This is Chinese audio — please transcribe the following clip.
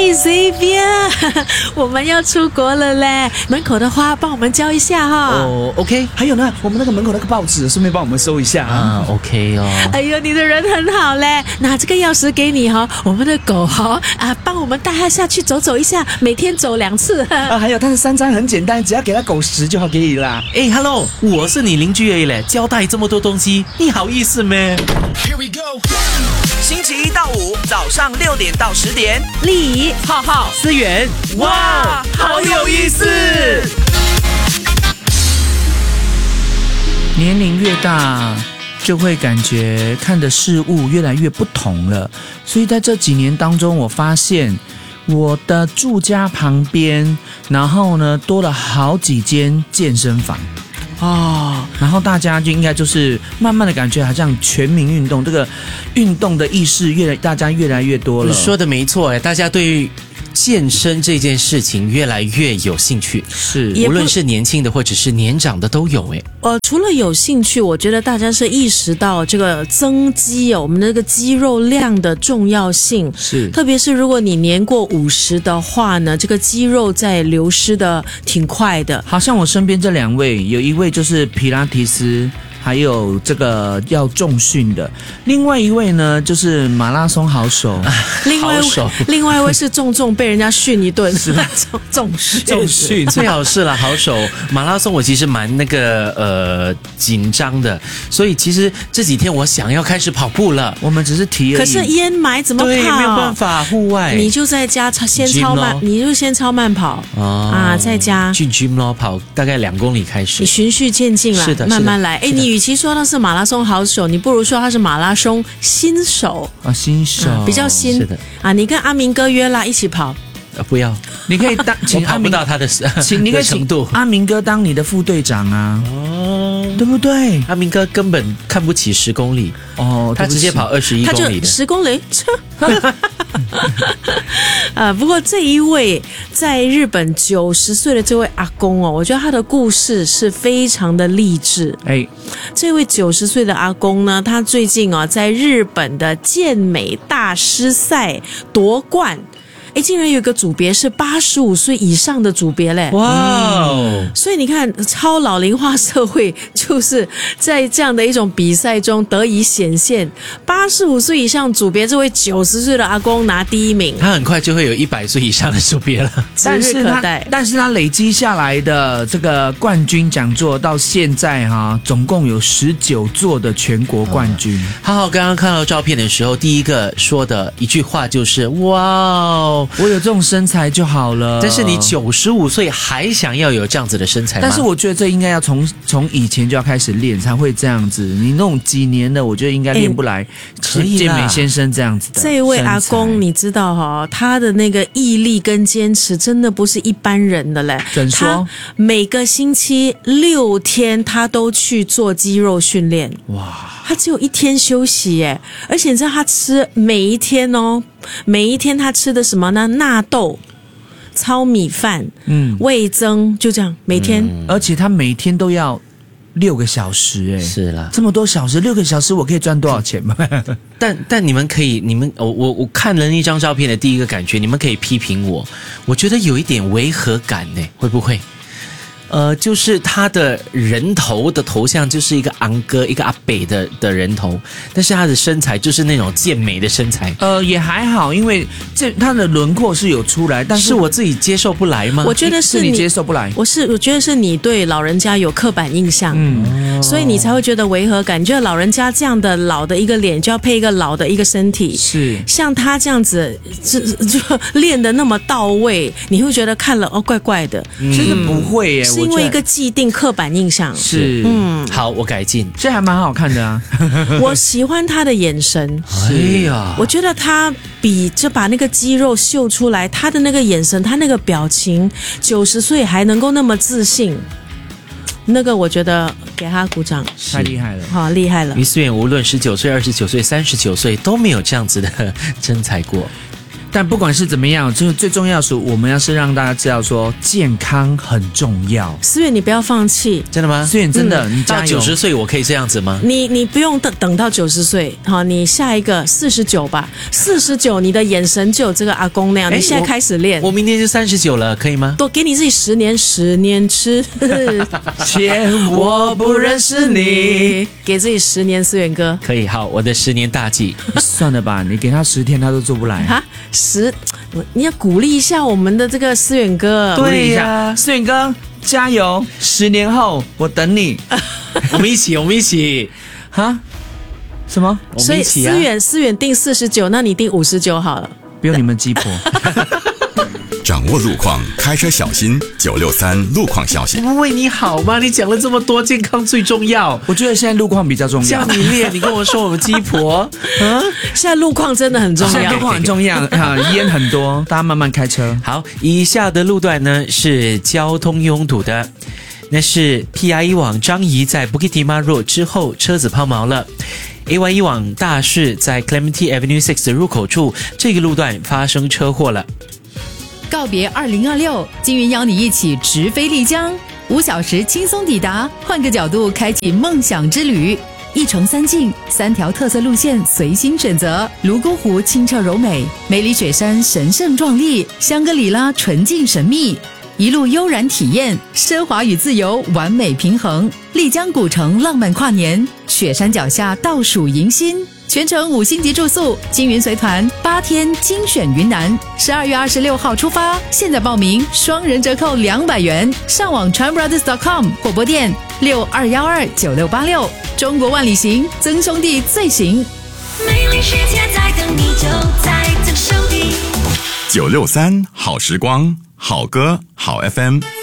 Xavier， 我们要出国了嘞，门口的花帮我们浇一下哈。 哦 ，OK。 还有呢，我们那个门口那个报纸，顺便帮我们收一下啊。 OK 哦。 哎呦，你的人很好嘞，拿这个钥匙给你哈，我们的狗哈帮我们带它下去走走一下，每天走2次。 还有它的3餐很简单，只要给它狗食就好可以啦。 Hello， 我是你邻居而已嘞，交代这么多东西，你好意思咩 Here we go。星期1到5早上6点到10点， 丽浩浩、思源，哇，好有意思！ 年龄越大，就会感觉看的事物越来越不同了。所以在这几年当中，我发现我的住家旁边，然后呢多了好几间健身房。然后大家就应该就是慢慢的感觉好像全民运动，这个运动的意识大家越来越多了。 你说的没错，大家对于健身这件事情越来越有兴趣， 是无论是年轻的或者是年长的都有除了有兴趣，我觉得大家是意识到这个增肌我们那个肌肉量的重要性， 是特别是如果你年过50的话呢，这个肌肉在流失的挺快的。 好像我身边这2位，有一位就是皮拉提斯，还有这个要重训的，另外一位呢就是马拉松好手， 另外一位是重被人家训一顿，是吧？重训最好是了，好手。马拉松我其实蛮紧张的，所以其实这几天我想要开始跑步了。 我们只是提而已。 可是烟霾怎么跑？ 对，没有办法，户外你就在家先超慢，你就先超慢跑在家去 gym 咯，跑大概2公里开始， 你循序渐进啦， 是的， 慢慢来。你与其说他是马拉松好手，你不如说他是马拉松新手新手比较新。 是的你跟阿明哥约啦，一起跑。 不要， 你可以当我跑不到他的你可以程度。 阿明哥当你的副队长啊，对不对？ 阿明哥根本看不起10公里他直接跑21公里的 10公里。不过这一位在日本90岁的这位阿公我觉得他的故事是非常的励志。这位90岁的阿公呢，他最近在日本的健美大师赛夺冠。竟然有一个组别是85岁以上的组别嘞！ 哇所以你看，超老龄化社会就是在这样的一种比赛中得以显现。85岁以上组别，这位90岁的阿公拿第1名， 他很快就会有100岁以上的组别了， 指日可待。 但是他累积下来的这个冠军讲座到现在总共有19座的全国冠军。 浩浩刚刚看到照片的时候，第一个说的一句话就是哇哦， 我有这种身材就好了。 但是你95岁还想要有这样子的身材吗？ 但是我觉得这应该要从以前就要开始练才会这样子。你那种几年的，我觉得应该练不来。 可以健美先生这样子的。 这位阿公，你知道他的那个毅力跟坚持真的不是一般人的嘞。 怎说？ 他每个星期6天他都去做肌肉训练。 哇！ 他只有1天休息耶，而且你知道他吃每一天他吃的什么呢？纳豆、糙米饭、味噌，就这样每天。 而且他每天都要6个小时， 是啦， 这么多小时，6个小时我可以赚多少钱吗？ 但你们可以，我看了那张照片的第一个感觉，你们可以批评我觉得有一点违和感呢，会不会？就是他的人头的头像就是一个昂哥一个阿北的人头，但是他的身材就是那种健美的身材。 也还好，因为他的轮廓是有出来，但是我自己接受不来吗？ 我觉得是你接受不来。 我觉得是你对老人家有刻板印象，所以你才会觉得违和感。你觉得老人家这样的老的一个脸就要配一个老的一个身体， 是像他这样子就练得那么到位，你会觉得看了怪怪的。 其实不会耶， 是因为一个既定刻板印象。 是， 好，我改进， 这还蛮好看的啊。 我喜欢他的眼神，我觉得他就把那个肌肉秀出来，他的那个眼神，他那个表情，90岁还能够那么自信。那个我觉得给他鼓掌， 太厉害了， 好厉害了。 于思远无论19岁、29岁、39岁都没有这样子的身材过。 但不管是怎么样，就是最重要的是我们要是让大家知道说健康很重要。 思远，你不要放弃， 真的吗？ 思远，真的，你加油。 到90岁我可以这样子吗？ 你不用等到90岁，好，你下一个49吧，49，你的眼神就有这个阿公那样，你现在开始练。 我明年就39了，可以吗？ 多给你自己10年吃。 钱我不认识你， 给自己10年，思远哥。 可以，好，我的10年大计。 算了吧，你给他10天他都做不来哈你要鼓励一下我们的这个思远哥。 对呀，思远哥加油，10年后我等你。 我们一起哈？什么？ 所以思远定49，那你定59好了。 不用你们鸡婆。 掌握路况，开车小心。963路况消息。 我们为你好吗？你讲了这么多，健康最重要。 我觉得现在路况比较重要。 叫你练，你跟我说我们鸡婆。 现在路况真的很重要。 现在路况很重要啊，烟很多，大家慢慢开车。 好，以下的路段呢是交通拥堵的。那是 PRE 往张仪在 Bukit Timah Road 之后车子抛锚了。AYE 往大士在 Clementi Avenue 6的入口处，这个路段发生车祸了。 告别2026，金云邀你一起直飞丽江，5小时轻松抵达，换个角度开启梦想之旅。1城3境，3条特色路线随心选择。泸沽湖清澈柔美，梅里雪山神圣壮丽，香格里拉纯净神秘。一路悠然体验，奢华与自由完美平衡。丽江古城浪漫跨年，雪山脚下倒数迎新，全程5星级住宿，金云随团8天精选云南，12月26号出发，现在报名双人折扣200元，上网 tranbrothers.com 或拨电62129686。中国万里行，曾兄弟最行。 美丽世界在等你，就在这手里。 963好时光，好歌好 FM。